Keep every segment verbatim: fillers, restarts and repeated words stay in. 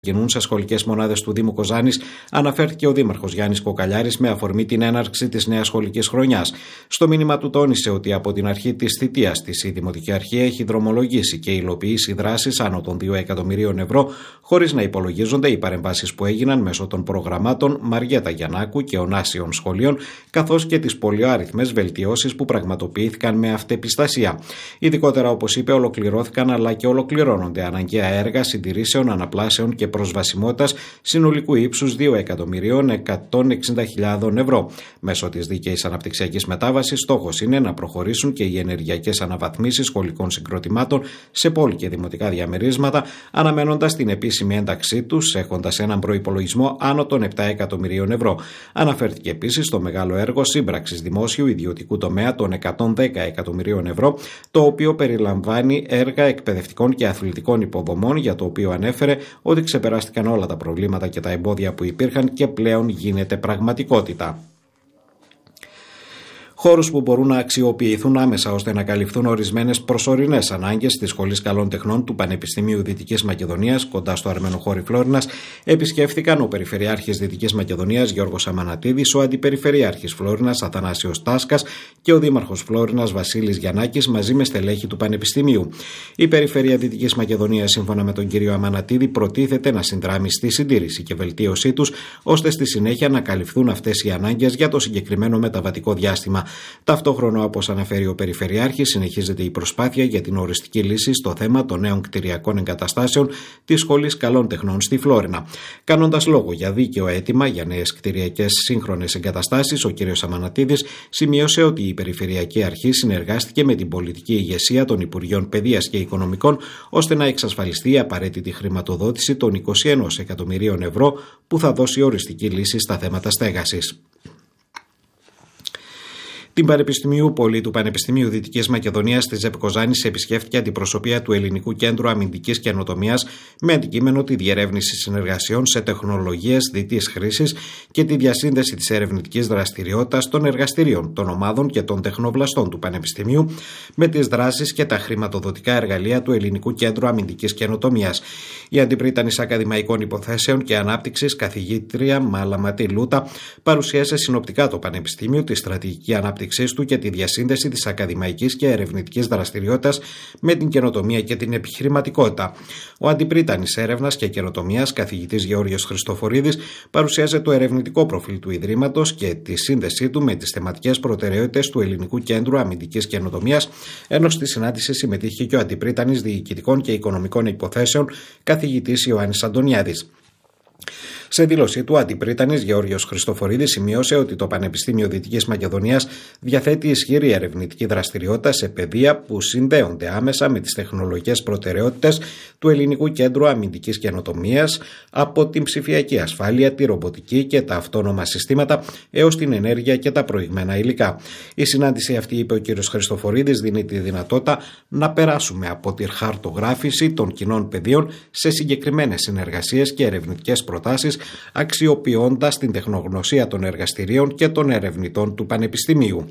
Κινούν σε σχολικές μονάδες του Δήμου Κοζάνης, αναφέρθηκε ο Δήμαρχος Γιάννης Κοκαλιάρης με αφορμή την έναρξη της νέας σχολικής χρονιάς. Στο μήνυμα του τόνισε ότι από την αρχή της θητείας της η Δημοτική Αρχή έχει δρομολογήσει και υλοποιήσει δράσεις άνω των δύο εκατομμυρίων ευρώ, χωρίς να υπολογίζονται οι παρεμβάσεις που έγιναν μέσω των προγραμμάτων Μαριέτα Γιαννάκου και ονάσιων σχολείων, καθώς και τις πολυάριθμες βελτιώσεις που πραγματοποιήθηκαν με αυτεπιστασία. Ειδικότερα, όπως είπε, ολοκληρώθηκαν αλλά και ολοκληρώνονται αναγκαία έργα συντηρήσεων, αναπλάσεων και προσβασιμότητας συνολικού ύψους δύο εκατομμυρίων εκατόν εξήντα χιλιάδων ευρώ. Μέσω της δίκαιης αναπτυξιακής μετάβασης, στόχος είναι να προχωρήσουν και οι ενεργειακές αναβαθμίσεις σχολικών συγκροτημάτων σε πόλη και δημοτικά διαμερίσματα, αναμένοντας την επίσημη ένταξή τους, έχοντας έναν προϋπολογισμό άνω των επτά εκατομμυρίων ευρώ. Αναφέρθηκε επίσης στο μεγάλο έργο σύμπραξης δημόσιου ιδιωτικού τομέα των εκατόν δέκα εκατομμυρίων ευρώ, το οποίο περιλαμβάνει έργα εκπαιδευτικών και αθλητικών υποδομών, για το οποίο ανέφερε ότι ξεπεράστηκαν όλα τα προβλήματα και τα εμπόδια που υπήρχαν και πλέον γίνεται πραγματικότητα. Χώρους που μπορούν να αξιοποιηθούν άμεσα ώστε να καλυφθούν ορισμένες προσωρινές ανάγκες της Σχολής Καλών Τεχνών του Πανεπιστημίου Δυτικής Μακεδονίας, κοντά στο Αρμενοχώρι Φλόρινας, επισκέφθηκαν ο Περιφερειάρχης Δυτικής Μακεδονίας Γιώργος Αμανατίδης, ο Αντιπεριφερειάρχης Φλόρινας Αθανάσιος Τάσκας και ο Δήμαρχος Φλόρινας Βασίλης Γιαννάκης μαζί με στελέχη του Πανεπιστημίου. Η Περιφέρεια Δυτικής Μακεδονίας, σύμφωνα με τον κύριο Αμανατίδη, προτίθεται να συνδράμει στη συντήρηση και βελτίωσή τους, ώστε στη συνέχεια να καλυφθούν αυτές οι ανάγκες για το συγκεκριμένο μεταβατικό διάστημα. Ταυτόχρονα, όπως αναφέρει ο Περιφερειάρχης, συνεχίζεται η προσπάθεια για την οριστική λύση στο θέμα των νέων κτηριακών εγκαταστάσεων της Σχολής Καλών Τεχνών στη Φλόρινα. Κάνοντας λόγο για δίκαιο αίτημα για νέες κτηριακές σύγχρονες εγκαταστάσεις, ο κ. Αμανατίδης σημείωσε ότι η Περιφερειακή Αρχή συνεργάστηκε με την πολιτική ηγεσία των Υπουργείων Παιδείας και Οικονομικών, ώστε να εξασφαλιστεί η απαραίτητη χρηματοδότηση των είκοσι ένα εκατομμυρίων ευρώ που θα δώσει οριστική λύση στα θέματα στέγασης. Την Πανεπιστημίου Πόλη του Πανεπιστημίου Δυτικής Μακεδονίας της ΖΕΠ Κοζάνης επισκέφθηκε αντιπροσωπεία του Ελληνικού Κέντρου Αμυντικής Καινοτομίας με αντικείμενο τη διερεύνηση συνεργασιών σε τεχνολογίες διτής χρήσης και τη διασύνδεση της ερευνητικής δραστηριότητας των εργαστηρίων, των ομάδων και των τεχνοβλαστών του Πανεπιστημίου με τις δράσεις και τα χρηματοδοτικά εργαλεία του Ελληνικού Κέντρου Αμυντικής Καινοτομίας. Η Αντιπρίτανης Ακαδημαϊκών Υποθέσεων και Ανάπτυξης, καθηγήτρια Μάλαματή Λούτα, παρουσίασε συνοπτικά το Πανεπιστήμιο, τη στρατηγική ανάπτυξη του και τη διασύνδεση της ακαδημαϊκής και ερευνητικής δραστηριότητας με την καινοτομία και την επιχειρηματικότητα. Ο Αντιπρίτανης Έρευνας και Καινοτομίας, καθηγητής Γεώργιος Χριστοφορίδης, παρουσίαζε το ερευνητικό προφίλ του Ιδρύματος και τη σύνδεσή του με τις θεματικές προτεραιότητες του Ελληνικού Κέντρου Αμυντικής Καινοτομίας, ενώ στη συνάντηση συμμετείχε και ο Αντιπρίτανης Διοικητικών και Οικονομικών Υποθέσεων, καθηγητής Ιωάννης Αντωνιάδης. Σε δήλωσή του, ο Αντιπρίτανης Γεώργιος Χριστοφορίδης σημείωσε ότι το Πανεπιστήμιο Δυτικής Μακεδονίας διαθέτει ισχυρή ερευνητική δραστηριότητα σε πεδία που συνδέονται άμεσα με τις τεχνολογικές προτεραιότητες του Ελληνικού Κέντρου Αμυντικής Καινοτομίας, από την ψηφιακή ασφάλεια, τη ρομποτική και τα αυτόνομα συστήματα έως την ενέργεια και τα προηγμένα υλικά. Η συνάντηση αυτή, είπε ο κ. Χριστοφορίδης, δίνει τη δυνατότητα να περάσουμε από τη χαρτογράφηση των κοινών πεδίων σε συγκεκριμένες συνεργασίες και ερευνητικές προτάσεις, αξιοποιώντας την τεχνογνωσία των εργαστηρίων και των ερευνητών του Πανεπιστημίου.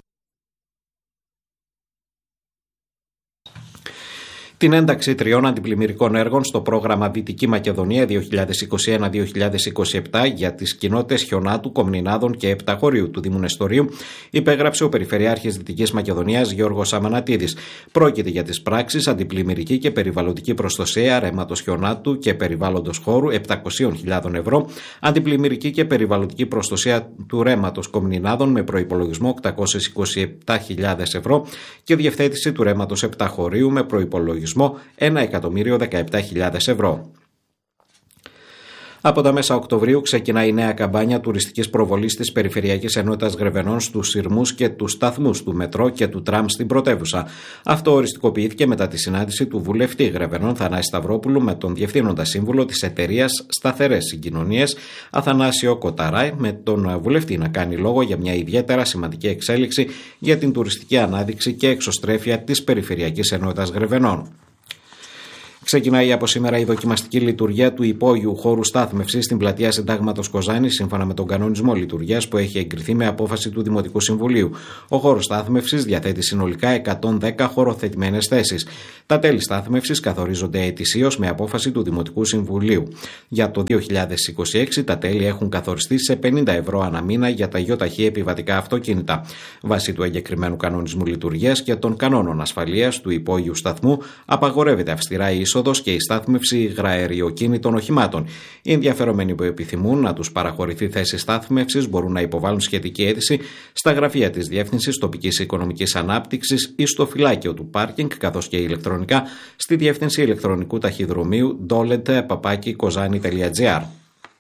Την ένταξη τριών αντιπλημμυρικών έργων στο πρόγραμμα Δυτική Μακεδονία δύο χιλιάδες είκοσι ένα με δύο χιλιάδες είκοσι επτά για τις κοινότητες Χιονάτου, Κομνηνάδων και Επταχωρίου του Δήμου Νεστορίου υπέγραψε ο Περιφερειάρχης Δυτικής Μακεδονίας Γιώργος Αμανατίδης. Πρόκειται για τις πράξεις αντιπλημμυρική και περιβαλλοντική προστασία ρέματος Χιονάτου και περιβάλλοντος χώρου επτακόσιες χιλιάδες ευρώ, αντιπλημμυρική και περιβαλλοντική προστασία του ρέματος Κομνηνάδων με προϋπολογισμό οκτακόσιες είκοσι επτά χιλιάδες ευρώ και διευθέτηση του ρέματος Επταχωρίου με προϋπολογισμό ένα εκατομμύριο δεκαεπτά χιλιάδες ευρώ. Από τα μέσα Οκτωβρίου ξεκινά η νέα καμπάνια τουριστικής προβολής της Περιφερειακής Ενότητας Γρεβενών στους σειρμούς και τους σταθμούς του μετρό και του τραμ στην πρωτεύουσα. Αυτό οριστικοποιήθηκε μετά τη συνάντηση του βουλευτή Γρεβενών Θανάση Σταυρόπουλου με τον διευθύνοντα σύμβουλο της εταιρείας Σταθερές Συγκοινωνίες Αθανάσιο Κοταράη, με τον βουλευτή να κάνει λόγο για μια ιδιαίτερα σημαντική εξέλιξη για την τουριστική ανάδειξη και εξωστρέφεια της Περιφερειακής Ενότητας Γρεβενών. Ξεκινάει από σήμερα η δοκιμαστική λειτουργία του υπόγειου χώρου στάθμευσης στην πλατεία Συντάγματος Κοζάνης, σύμφωνα με τον κανονισμό λειτουργίας που έχει εγκριθεί με απόφαση του Δημοτικού Συμβουλίου. Ο χώρος στάθμευσης διαθέτει συνολικά εκατόν δέκα χωροθετημένες θέσεις. Τα τέλη στάθμευσης καθορίζονται ετησίως με απόφαση του Δημοτικού Συμβουλίου. Για το δύο χιλιάδες είκοσι έξι τα τέλη έχουν καθοριστεί σε πενήντα ευρώ ανά μήνα για τα γιοταχή επιβατικά αυτοκίνητα. Βάσει του εγκεκριμένου κανονισμού λειτουργίας και των κανόνων ασφαλείας του υπόγειου σταθμού, απαγορεύεται αυστηρά η είσοδος και η στάθμευση υγραεριοκίνητων οχημάτων. Οι ενδιαφερομένοι που επιθυμούν να τους παραχωρηθεί θέση στάθμευσης μπορούν να υποβάλουν σχετική αίτηση στα γραφεία της Διεύθυνσης Τοπικής Οικονομικής Ανάπτυξης ή στο φυλάκιο του πάρκινγκ, καθώς και ηλεκτρονικά στη Διεύθυνση Ηλεκτρονικού Ταχυδρομείου ντόλετ παπάκι κοζάνι τελεία τζι άρ.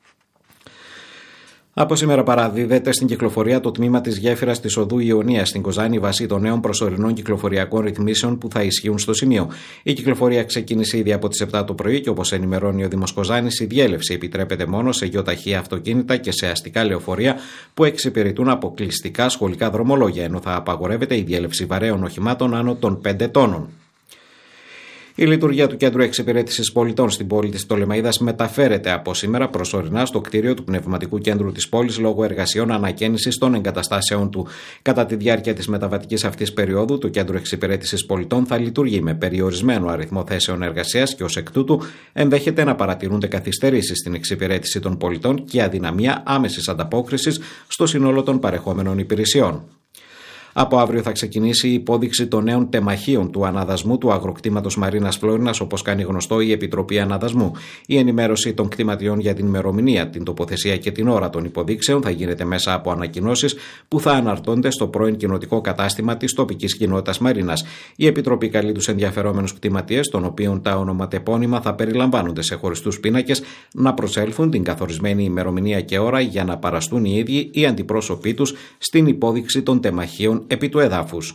Από σήμερα παραδίδεται στην κυκλοφορία το τμήμα της γέφυρας της οδού Ιωνίας στην Κοζάνη βάσει των νέων προσωρινών κυκλοφοριακών ρυθμίσεων που θα ισχύουν στο σημείο. Η κυκλοφορία ξεκίνησε ήδη από τις επτά το πρωί και όπως ενημερώνει ο Δήμος Κοζάνης, η διέλευση επιτρέπεται μόνο σε γιοταχή αυτοκίνητα και σε αστικά λεωφορεία που εξυπηρετούν αποκλειστικά σχολικά δρομολόγια, ενώ θα απαγορεύεται η διέλευση βαρέων οχημάτων άνω των πέντε τόνων. Η λειτουργία του Κέντρου Εξυπηρέτησης Πολιτών στην πόλη της Πτολεμαΐδας μεταφέρεται από σήμερα προσωρινά στο κτίριο του Πνευματικού Κέντρου της πόλης λόγω εργασιών ανακαίνησης των εγκαταστάσεων του. Κατά τη διάρκεια της μεταβατικής αυτής περίοδου, το Κέντρο Εξυπηρέτησης Πολιτών θα λειτουργεί με περιορισμένο αριθμό θέσεων εργασίας και ως εκ τούτου ενδέχεται να παρατηρούνται καθυστερήσεις στην εξυπηρέτηση των πολιτών και αδυναμία άμεσης ανταπόκρισης στο σύνολο των παρεχόμενων υπηρεσιών. Από αύριο θα ξεκινήσει η υπόδειξη των νέων τεμαχίων του αναδασμού του αγροκτήματος Μαρίνας Φλόρινας, όπως κάνει γνωστό η Επιτροπή Αναδασμού. Η ενημέρωση των κτηματιών για την ημερομηνία, την τοποθεσία και την ώρα των υποδείξεων θα γίνεται μέσα από ανακοινώσεις που θα αναρτώνται στο πρώην κοινοτικό κατάστημα της τοπικής κοινότητας Μαρίνας. Η Επιτροπή καλεί τους ενδιαφερόμενους κτηματίες, των οποίων τα ονοματεπώνυμα θα περιλαμβάνονται σε χωριστούς πίνακες, να προσέλθουν την καθορισμένη ημερομηνία και ώρα για να παραστούν οι ίδιοι οι αντιπρόσωποι τους στην υπόδειξη των τεμαχίων επί του εδάφους.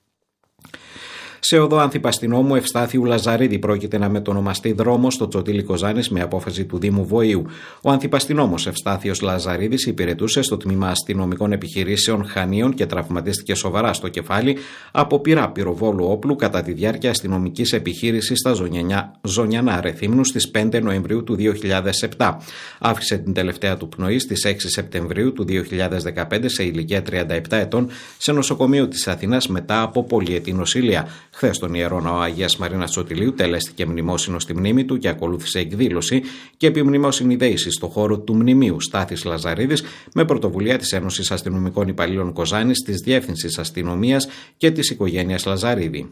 Σε οδό Ανθυπαστινόμου Ευστάθιου Λαζαρίδη πρόκειται να μετονομαστεί δρόμο στο Τσοτήλι Κοζάνης με απόφαση του Δήμου Βοηού. Ο Ανθυπαστινόμος Ευστάθιος Λαζαρίδης υπηρετούσε στο τμήμα αστυνομικών επιχειρήσεων Χανίων και τραυματίστηκε σοβαρά στο κεφάλι από πυρά πυροβόλου όπλου κατά τη διάρκεια αστυνομικής επιχείρησης στα Ζωνιανά Ρεθύμνου στις πέντε Νοεμβρίου του δύο χιλιάδες επτά. Άφησε την τελευταία του πνοή στις έξι Σεπτεμβρίου του δύο χιλιάδες δεκαπέντε σε ηλικία τριάντα επτά ετών σε νοσοκομείο της Αθήνας μετά από πολυετή νοσηλεία. Χθες στον Ιερό Ναό Αγίας Μαρίνας Τσοτηλίου τελέστηκε μνημόσυνο στη μνήμη του και ακολούθησε εκδήλωση και επιμνημόσυνη δέηση στο χώρο του Μνημείου Στάθης Λαζαρίδης με πρωτοβουλία της Ένωσης Αστυνομικών Υπαλλήλων Κοζάνης, της Διεύθυνσης Αστυνομίας και της οικογένειας Λαζαρίδη.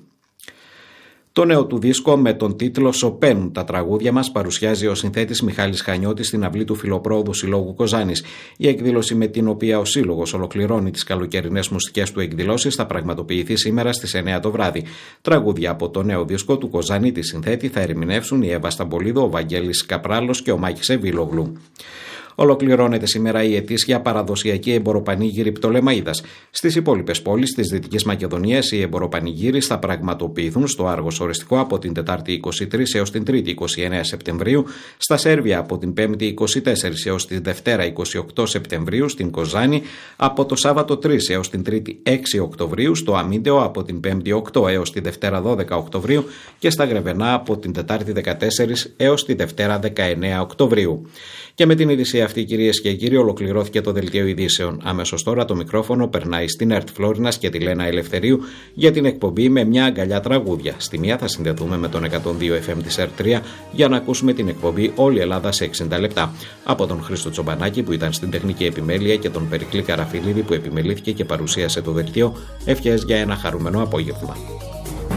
Το νέο του δίσκο με τον τίτλο «Σωπαίνουν τα τραγούδια μας» παρουσιάζει ο συνθέτης Μιχάλης Χανιώτης στην αυλή του Φιλοπρόοδου Συλλόγου Κοζάνης. Η εκδήλωση με την οποία ο Σύλλογος ολοκληρώνει τις καλοκαιρινές μουσικές του εκδηλώσεις θα πραγματοποιηθεί σήμερα στις εννιά το βράδυ. Τραγούδια από το νέο δίσκο του Κοζάνη τη συνθέτη θα ερμηνεύσουν η Εύα Σταμπολίδου, ο Βαγγέλης Καπράλος και ο Μάκης Εβίλογλου. Ολοκληρώνεται σήμερα η ετήσια παραδοσιακή εμποροπανήγυρη Πτολεμαΐδας. Στις υπόλοιπες πόλεις της Δυτικής Μακεδονίας οι εμποροπανηγύροι θα πραγματοποιηθούν στο Άργος Οριστικό από την Τετάρτη είκοσι τρεις έως την Τρίτη είκοσι εννέα Σεπτεμβρίου, στα Σέρβια από την Πέμπτη είκοσι τέσσερις έως την Δευτέρα είκοσι οκτώ Σεπτεμβρίου, στην Κοζάνη από το Σάββατο τρεις έως την Τρίτη έξι Οκτωβρίου, στο Αμίντεο από την Πέμπτη οκτώ έως τη Δευτέρα δώδεκα Οκτωβρίου και στα Γρεβενά από την Τετάρτη δεκατέσσερις έως τη Δευτέρα δεκαεννέα Οκτωβρίου. Και με την είδηση αυτή, κυρίες και κύριοι, ολοκληρώθηκε το δελτίο ειδήσεων. Αμέσως τώρα το μικρόφωνο περνάει στην ΕΡΤ Φλόρινας και τη Λένα Ελευθερίου για την εκπομπή με μια αγκαλιά τραγούδια. Στη μία θα συνδεθούμε με τον εκατόν δύο εφ εμ της ΕΡΤ τρία για να ακούσουμε την εκπομπή Όλη Ελλάδα σε εξήντα λεπτά. Από τον Χρήστο Τσομπανάκη που ήταν στην τεχνική επιμέλεια και τον Περικλή Καραφιλίδη που επιμελήθηκε και παρουσίασε το δελτίο, ευχές για ένα χαρούμενο απόγευμα.